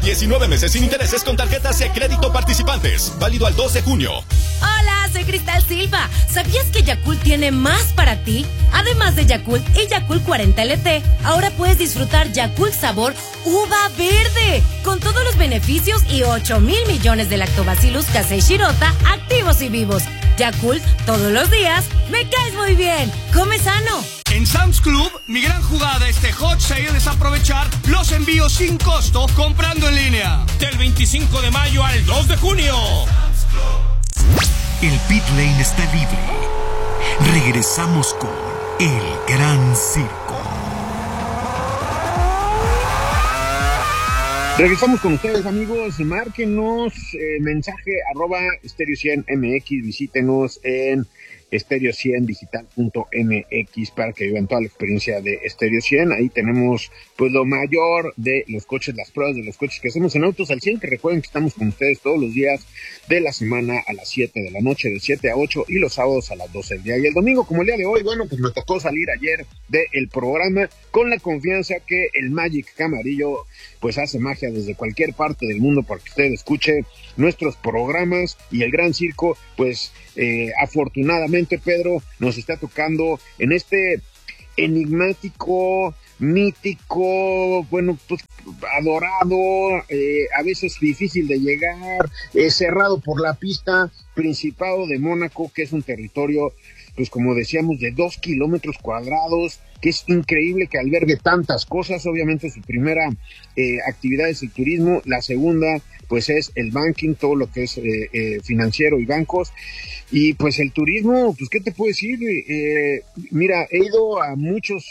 19 meses sin intereses con tarjetas de crédito participantes. Válido al 2 de junio. Hola, soy Cristal Silva. ¿Sabías que Yakult tiene más para ti? Además de Yakult y Yakult 40 LT, ahora puedes disfrutar Yakult sabor uva verde, con todos los beneficios y 8,000 millones de lactobacillus casei shirota activos y vivos. Yakult, todos los días, me caes muy bien. Come sano. En Sam's Club, mi gran jugada este Hot Sale es aprovechar los envíos sin costo comprando en línea. Del 25 de mayo al 2 de junio. El pit lane está libre. Regresamos con El Gran Circo. Regresamos con ustedes, amigos. Márquenos mensaje @Stereo100MX. Visítenos en Stereo100digital.mx para que vivan toda la experiencia de Stereo 100. Ahí tenemos pues lo mayor de los coches, las pruebas de los coches que hacemos en Autos al 100, que recuerden que estamos con ustedes todos los días de la semana a las 7 de la noche, de 7 a 8, y los sábados a las 12 del día. Y el domingo, como el día de hoy, bueno, pues me tocó salir ayer del programa con la confianza que el Magic Camarillo pues hace magia desde cualquier parte del mundo para que usted escuche nuestros programas, y el Gran Circo pues afortunadamente, Pedro, nos está tocando en este enigmático, mítico, bueno, pues adorado, a veces difícil de llegar, cerrado por la pista, Principado de Mónaco, que es un territorio, pues como decíamos, de 2 kilómetros cuadrados, que es increíble que albergue tantas cosas. Obviamente su primera actividad es el turismo, la segunda pues es el banking, todo lo que es financiero y bancos, y pues el turismo, pues qué te puedo decir, mira, he ido a muchas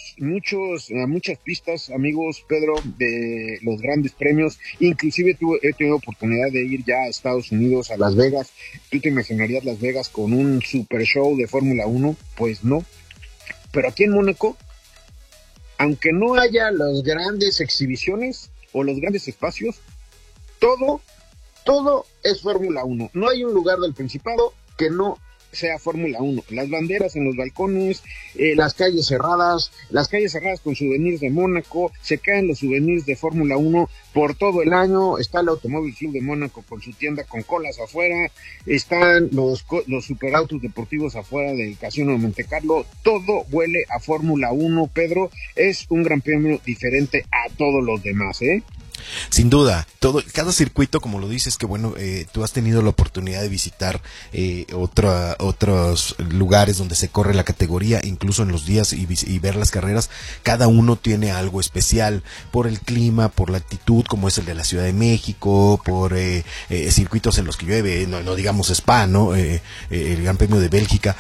pistas, amigos, Pedro, de los grandes premios, inclusive he tenido oportunidad de ir ya a Estados Unidos, a Las Vegas. ¿Tú te imaginarías Las Vegas con un super show de Fórmula 1? Pues no, pero aquí en Mónaco, aunque no haya las grandes exhibiciones o los grandes espacios, todo es Fórmula 1. No hay un lugar del Principado que no sea Fórmula 1. Las banderas en los balcones, las calles cerradas con souvenirs de Mónaco, se caen los souvenirs de Fórmula 1 por todo el año. Está el Automóvil Club de Mónaco con su tienda con colas afuera, están los superautos deportivos afuera del Casino de Montecarlo. Todo huele a Fórmula 1, Pedro. Es un gran premio diferente a todos los demás, ¿eh? Sin duda, cada circuito, como lo dices, que bueno, tú has tenido la oportunidad de visitar otros lugares donde se corre la categoría, incluso en los días y ver las carreras. Cada uno tiene algo especial por el clima, por la actitud, como es el de la Ciudad de México, por circuitos en los que llueve, no digamos Spa, ¿no? El Gran Premio de Bélgica.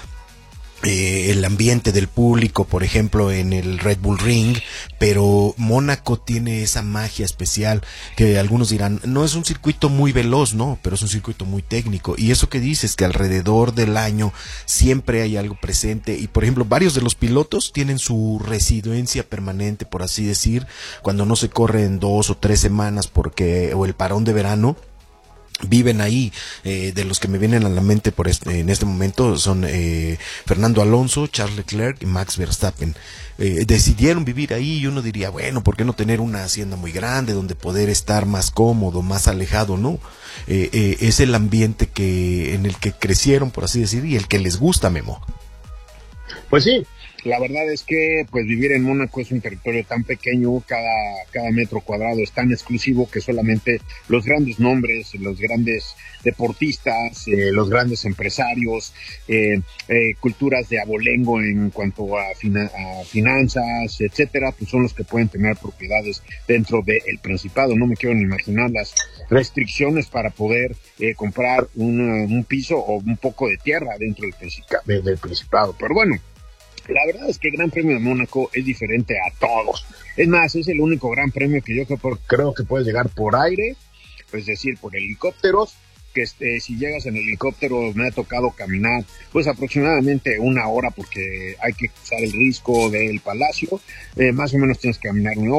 El ambiente del público, por ejemplo, en el Red Bull Ring, pero Mónaco tiene esa magia especial que algunos dirán, no es un circuito muy veloz, no, pero es un circuito muy técnico, y eso que dices, que alrededor del año siempre hay algo presente, y por ejemplo, varios de los pilotos tienen su residencia permanente, por así decir, cuando no se corre en 2 o 3 semanas o el parón de verano, viven ahí. De los que me vienen a la mente en este momento son Fernando Alonso, Charles Leclerc y Max Verstappen. Decidieron vivir ahí, y uno diría, bueno, ¿por qué no tener una hacienda muy grande donde poder estar más cómodo, más alejado? No, es el ambiente en el que crecieron, por así decir, y el que les gusta, Memo. Pues sí, la verdad es que pues vivir en Mónaco es un territorio tan pequeño, cada metro cuadrado es tan exclusivo que solamente los grandes nombres, los grandes deportistas, los grandes empresarios, culturas de abolengo en cuanto a finanzas, etcétera, pues son los que pueden tener propiedades dentro del Principado. No me quiero ni imaginar las restricciones para poder comprar un piso o un poco de tierra dentro del Principado. Pero bueno, la verdad es que el Gran Premio de Mónaco es diferente a todos. Es más, es el único Gran Premio que yo creo que puedes llegar por aire, es decir, por helicópteros, que si llegas en helicóptero, me ha tocado caminar pues aproximadamente 1 hora, porque hay que cruzar el risco del Palacio, más o menos tienes que caminar 1 hora.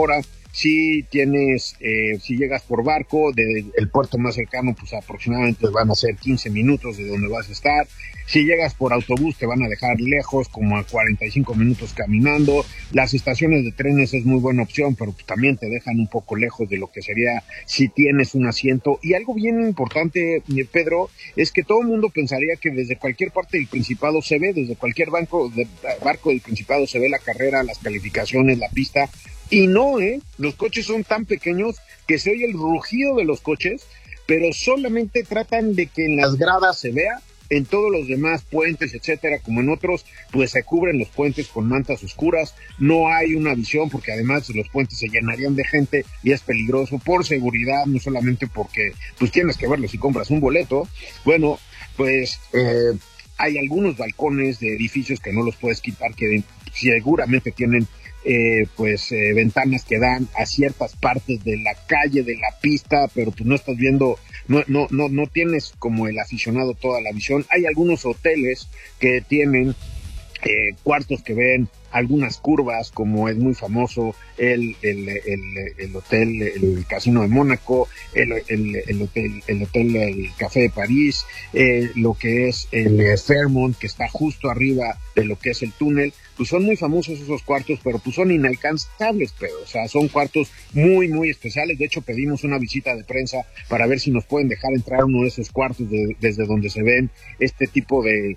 Si tienes, si llegas por barco, el puerto más cercano, pues aproximadamente van a ser 15 minutos de donde vas a estar. Si llegas por autobús, te van a dejar lejos, como a 45 minutos caminando. Las estaciones de trenes es muy buena opción, pero pues también te dejan un poco lejos de lo que sería si tienes un asiento. Y algo bien importante, Pedro, es que todo el mundo pensaría que desde cualquier parte del Principado se ve, desde cualquier barco del Principado se ve la carrera, las calificaciones, la pista. Y no, los coches son tan pequeños que se oye el rugido de los coches, pero solamente tratan de que en las gradas se vea. En todos los demás puentes, etcétera, como en otros, pues se cubren los puentes con mantas oscuras. No hay una visión, porque además los puentes se llenarían de gente y es peligroso por seguridad, no solamente porque pues tienes que verlo si compras un boleto. Bueno, pues hay algunos balcones de edificios que no los puedes quitar, que seguramente tienen ventanas que dan a ciertas partes de la calle, de la pista, pero pues no estás viendo, no tienes como el aficionado toda la visión. Hay algunos hoteles que tienen cuartos que ven algunas curvas, como es muy famoso el hotel, el Casino de Mónaco, el hotel, el Café de París, lo que es el Fairmont, que está justo arriba de lo que es el túnel. Pues son muy famosos esos cuartos, pero pues son inalcanzables, pero, o sea, son cuartos muy, muy especiales. De hecho, pedimos una visita de prensa para ver si nos pueden dejar entrar a uno de esos cuartos desde donde se ven este tipo de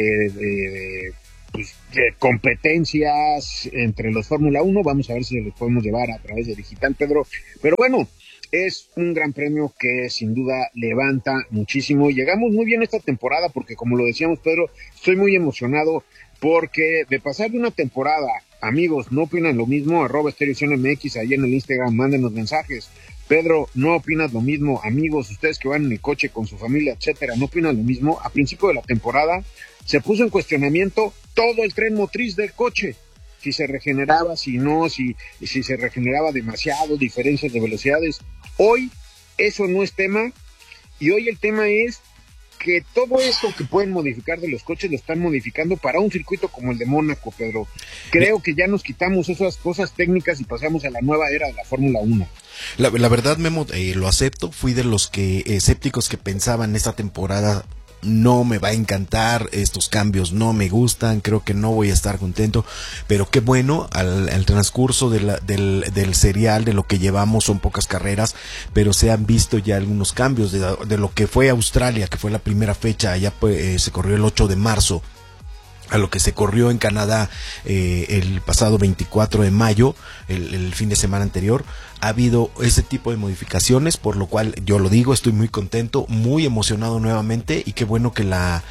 competencias entre los Fórmula 1. Vamos a ver si los podemos llevar a través de digital, Pedro. Pero bueno, es un gran premio que sin duda levanta muchísimo. Llegamos muy bien esta temporada porque, como lo decíamos, Pedro, estoy muy emocionado porque de pasar de una temporada, amigos, ¿no opinan lo mismo? @EstereoCienMX, ahí en el Instagram, mándenos mensajes. Pedro, ¿no opinas lo mismo? Amigos, ustedes que van en el coche con su familia, etcétera, ¿no opinan lo mismo? A principio de la temporada se puso en cuestionamiento todo el tren motriz del coche. Si se regeneraba, si no, si se regeneraba demasiado, diferencias de velocidades. Hoy eso no es tema, y hoy el tema es que todo esto que pueden modificar de los coches lo están modificando para un circuito como el de Mónaco, Pedro. Creo que ya nos quitamos esas cosas técnicas y pasamos a la nueva era de la Fórmula 1. La verdad, Memo, lo acepto. Fui de los escépticos que pensaban esta temporada no me va a encantar, estos cambios no me gustan, creo que no voy a estar contento, pero qué bueno, al transcurso del serial, de lo que llevamos, son pocas carreras, pero se han visto ya algunos cambios de lo que fue Australia, que fue la primera fecha, allá se corrió el 8 de marzo, a lo que se corrió en Canadá el pasado 24 de mayo, el fin de semana anterior. Ha habido ese tipo de modificaciones, por lo cual yo lo digo, estoy muy contento, muy emocionado nuevamente, y qué bueno que la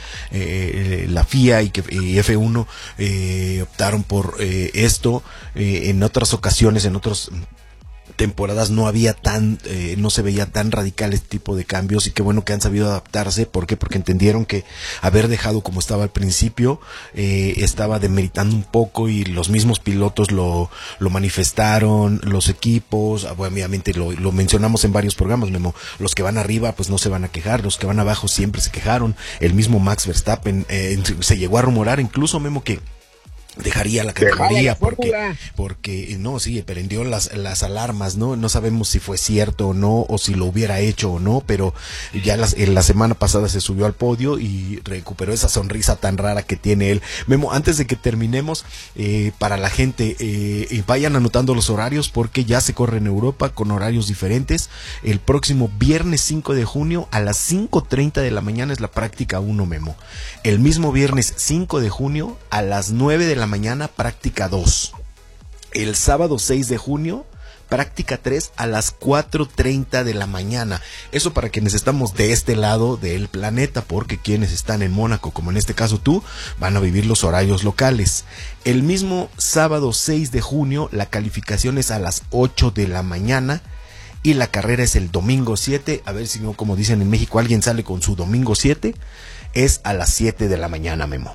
FIA y F1 optaron por esto. En otras ocasiones, en otros temporadas no se veía tan radical este tipo de cambios, y qué bueno que han sabido adaptarse. ¿Por qué? Porque entendieron que haber dejado como estaba al principio estaba demeritando un poco, y los mismos pilotos lo manifestaron, los equipos, obviamente lo mencionamos en varios programas, Memo, los que van arriba pues no se van a quejar, los que van abajo siempre se quejaron. El mismo Max Verstappen se llegó a rumorar incluso, Memo, que dejaría la categoría porque no, sí, prendió las alarmas, no sabemos si fue cierto o no, o si lo hubiera hecho o no, pero ya la semana pasada se subió al podio y recuperó esa sonrisa tan rara que tiene él. Memo, antes de que terminemos, para la gente, vayan anotando los horarios, porque ya se corre en Europa con horarios diferentes. El próximo viernes 5 de junio a las 5:30 de la mañana es la práctica 1, Memo. El mismo viernes 5 de junio a las 9 de la mañana, práctica 2. El sábado 6 de junio, práctica 3 a las 4:30 de la mañana. Eso para quienes estamos de este lado del planeta, porque quienes están en Mónaco, como en este caso tú, van a vivir los horarios locales. El mismo sábado 6 de junio, la calificación es a las 8 de la mañana. Y la carrera es el domingo 7, a ver si no, como dicen en México, alguien sale con su domingo 7, es a las 7 de la mañana, Memo.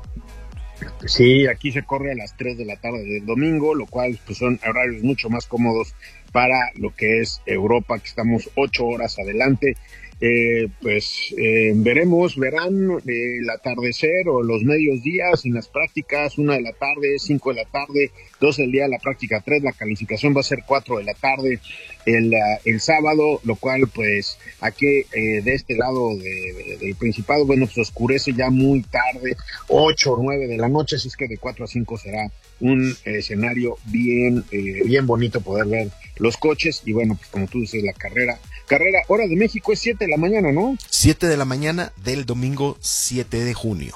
Sí, aquí se corre a las 3 de la tarde del domingo, lo cual pues son horarios mucho más cómodos para lo que es Europa, que estamos 8 horas adelante. verán el atardecer o los medios días en las prácticas, 1 de la tarde, 5 de la tarde, 12 del día la práctica 3, la calificación va a ser 4 de la tarde el sábado, lo cual pues aquí de este lado del Principado, bueno, pues oscurece ya muy tarde, 8 o 9 de la noche, así es que de 4 a 5 será un escenario bien bonito poder ver los coches. Y bueno, pues como tú dices, la carrera hora de México es 7 de la mañana, ¿no? 7 de la mañana del domingo 7 de junio.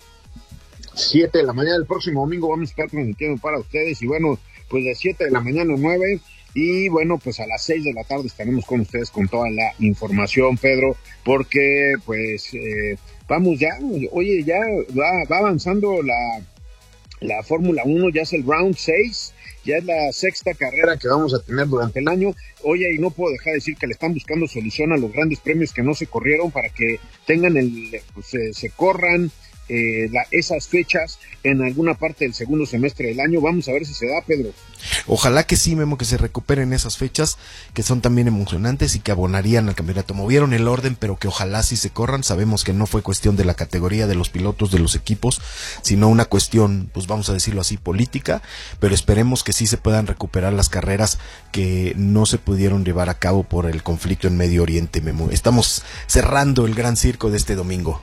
7 de la mañana del próximo domingo vamos a estar transmitiendo para ustedes. Y bueno, pues de 7 de la mañana a 9. Y bueno, pues a las 6 de la tarde estaremos con ustedes con toda la información, Pedro, porque pues vamos ya, oye, ya va avanzando la Fórmula 1, ya es el round 6, ya es la 6ª carrera que vamos a tener durante el año. Oye, y no puedo dejar de decir que le están buscando solución a los grandes premios que no se corrieron para que tengan se corran esas fechas en alguna parte del segundo semestre del año. Vamos a ver si se da, Pedro. Ojalá que sí, Memo, que se recuperen esas fechas que son también emocionantes y que abonarían al campeonato. Movieron el orden, pero que ojalá sí se corran. Sabemos que no fue cuestión de la categoría de los pilotos, de los equipos, sino una cuestión, pues vamos a decirlo así, política, pero esperemos que sí se puedan recuperar las carreras que no se pudieron llevar a cabo por el conflicto en Medio Oriente, Memo. Estamos cerrando el gran circo de este domingo.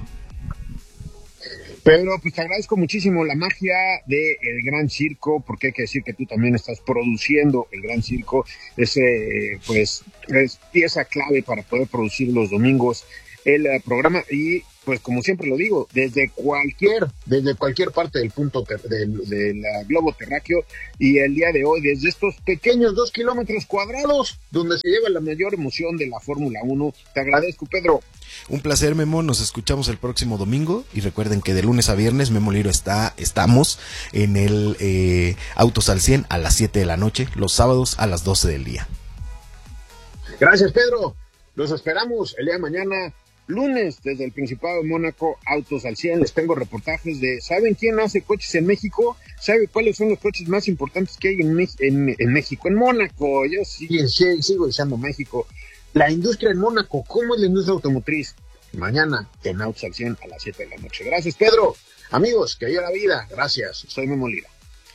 Pedro, pues te agradezco muchísimo la magia del Gran Circo, porque hay que decir que tú también estás produciendo el Gran Circo. Pues es pieza clave para poder producir los domingos el programa. Y pues como siempre lo digo, desde cualquier parte del punto del globo terráqueo, y el día de hoy desde estos pequeños 2 kilómetros cuadrados donde se lleva la mayor emoción de la Fórmula 1. Te agradezco, Pedro. Un placer, Memo, nos escuchamos el próximo domingo y recuerden que de lunes a viernes Memo Liro estamos en el Autos al 100 a las 7 de la noche, los sábados a las 12 del día. Gracias, Pedro. Los esperamos el día de mañana, lunes, desde el Principado de Mónaco, Autos al 100. Les tengo reportajes ¿saben quién hace coches en México? ¿Sabe cuáles son los coches más importantes que hay en México? En Mónaco. Yo sigo diciendo México. La industria en Mónaco, ¿cómo es la industria automotriz? Mañana en Autos al 100 a las 7 de la noche. Gracias, Pedro. Amigos, que haya la vida. Gracias. Soy Memo Lira.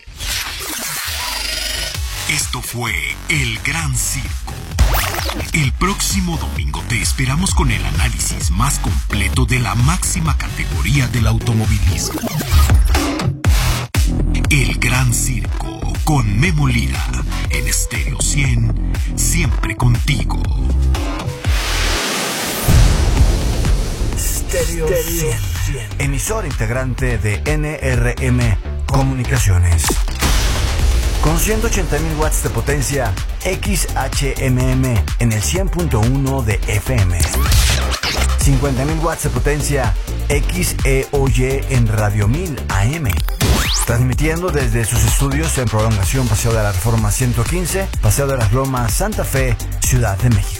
Esto fue El Gran Circo. El próximo domingo te esperamos con el análisis más completo de la máxima categoría del automovilismo. El Gran Circo con Memo Lira en Estéreo 100, siempre contigo. Estéreo 100, emisor integrante de NRM Comunicaciones. Con 180.000 watts de potencia XHMM en el 100.1 de FM. 50.000 watts de potencia XEOY en Radio 1000 AM. Transmitiendo desde sus estudios en Prolongación Paseo de la Reforma 115, Paseo de las Lomas, Santa Fe, Ciudad de México.